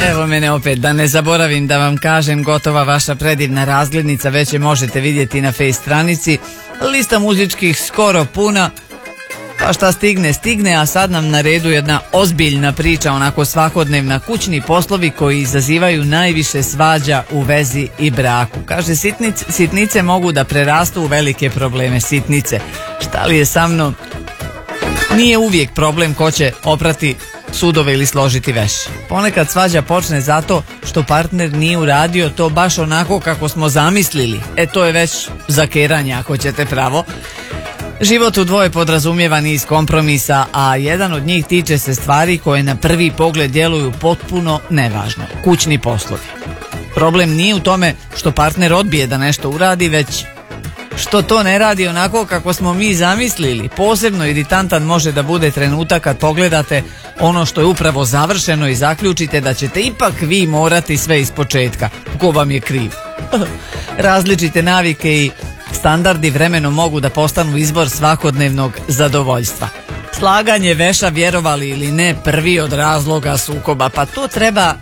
Evo mene opet, da ne zaboravim da vam kažem, gotova vaša predivna razglednica, već je možete vidjeti na face stranici. Lista muzičkih skoro puna, pa šta stigne, a sad nam na redu jedna ozbiljna priča, onako svakodnevna, kućni poslovi koji izazivaju najviše svađa u vezi i braku. Kaže, sitnice mogu da prerastu u velike probleme. Sitnice, šta li je sa mnom? Nije uvijek problem ko će oprati sudove ili složiti veš. Ponekad svađa počne zato što partner nije uradio to baš onako kako smo zamislili. To je već zakeranje, ako ćete pravo. Život u dvoje podrazumijeva niz kompromisa, a jedan od njih tiče se stvari koje na prvi pogled djeluju potpuno nevažno. Kućni poslovi. Problem nije u tome što partner odbije da nešto uradi, već što to ne radi onako kako smo mi zamislili. Posebno iritantan može da bude trenutak kad pogledate ono što je upravo završeno i zaključite da ćete ipak vi morati sve ispočetka. Ko vam je kriv? Različite navike i standardi vremenom mogu da postanu izbor svakodnevnog zadovoljstva. Slaganje veša, vjerovali ili ne, prvi od razloga sukoba, pa to treba...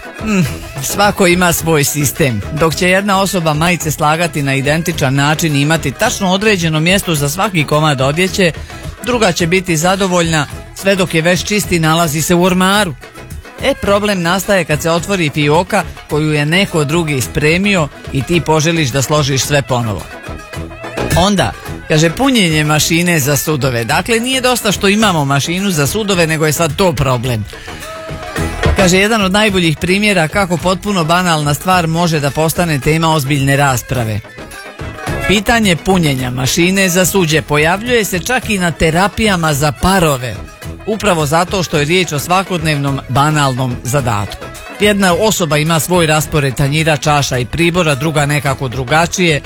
Svako ima svoj sistem. Dok će jedna osoba majice slagati na identičan način i imati tačno određeno mjesto za svaki komad odjeće, druga će biti zadovoljna sve dok je veš čisti nalazi se u ormaru. Problem nastaje kad se otvori fioka koju je neko drugi spremio i ti poželiš da složiš sve ponovo. Onda, kaže, punjenje mašine za sudove. Dakle, nije dosta što imamo mašinu za sudove, nego je sad to problem. Kaže, jedan od najboljih primjera kako potpuno banalna stvar može da postane tema ozbiljne rasprave. Pitanje punjenja mašine za suđe pojavljuje se čak i na terapijama za parove. Upravo zato što je riječ o svakodnevnom banalnom zadatku. Jedna osoba ima svoj raspored tanjira, čaša i pribora, druga nekako drugačije.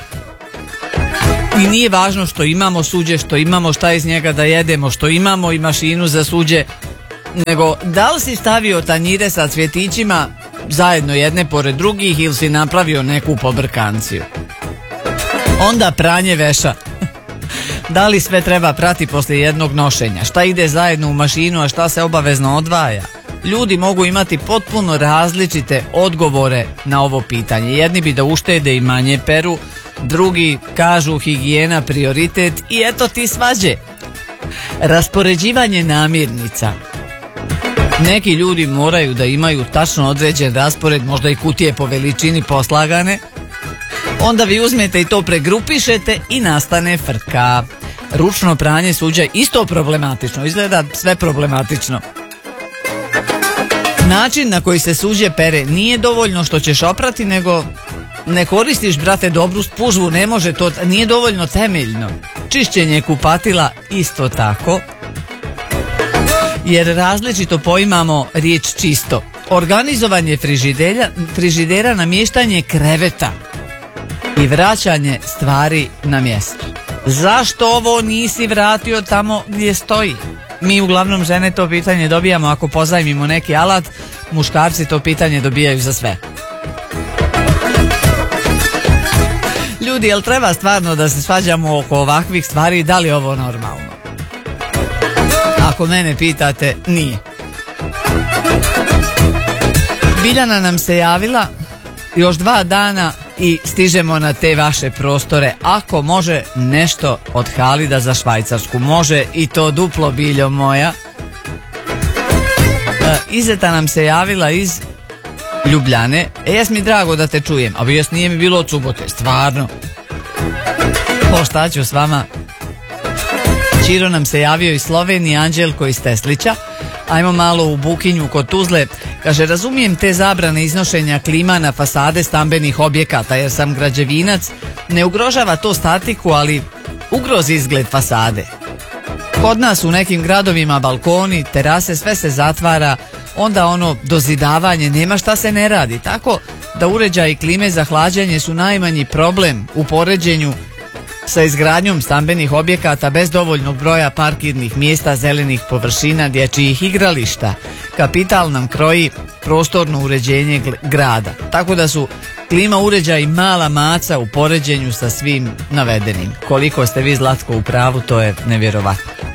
I nije važno što imamo suđe, što imamo šta iz njega da jedemo, što imamo i mašinu za suđe, nego da li si stavio tanjire sa cvjetićima zajedno jedne pored drugih ili si napravio neku pobrkanciju. Onda pranje veša. Da li sve treba prati poslije jednog nošenja? Šta ide zajedno u mašinu, a šta se obavezno odvaja? Ljudi mogu imati potpuno različite odgovore na ovo pitanje. Jedni bi da uštede i manje peru, drugi kažu higijena prioritet i eto ti svađe. Raspoređivanje namirnica. Neki ljudi moraju da imaju tačno određen raspored, možda i kutije po veličini poslagane. Onda vi uzmete i to pregrupišete i nastane frka. Ručno pranje suđa isto problematično, izgleda sve problematično. Način na koji se suđe pere nije dovoljno što ćeš oprati, nego ne koristiš, brate, dobru spužvu, ne može to, nije dovoljno temeljno. Čišćenje kupatila isto tako, jer različito poimamo riječ čisto. Organizovanje frižidera, namještanje kreveta i vraćanje stvari na mjesto. Zašto ovo nisi vratio tamo gdje stoji? Mi uglavnom žene to pitanje dobijamo ako pozajmimo neki alat, muškarci to pitanje dobijaju za sve. Ljudi, jel treba stvarno da se svađamo oko ovakvih stvari, da li je ovo normalno? Ako mene pitate, nije. Biljana nam se javila, još 2 dana i stižemo na te vaše prostore. Ako može nešto od Halida za Švajcarsku, može i to duplo, Biljo moja. Izeta nam se javila iz Ljubljane. Jes mi drago da te čujem, a jes nije mi bilo od subote, stvarno. Šta ću s vama? Čiro nam se javio iz Slovenije, Anđelko iz Teslića. Ajmo malo u Bukinju kod Tuzle. Kaže, razumijem te zabrane iznošenja klima na fasade stambenih objekata jer sam građevinac. Ne ugrožava to statiku, ali ugrozi izgled fasade. Kod nas u nekim gradovima balkoni, terase, sve se zatvara, onda ono dozidavanje, nema šta se ne radi. Tako da uređaji klime za hlađenje su najmanji problem u poređenju sa izgradnjom stambenih objekata bez dovoljnog broja parkirnih mjesta, zelenih površina, dječjih igrališta. Kapital nam kroji prostorno uređenje grada. Tako da su klima uređaji mala maca u poređenju sa svim navedenim. Koliko ste vi, Zlatko, u pravu, to je nevjerovatno.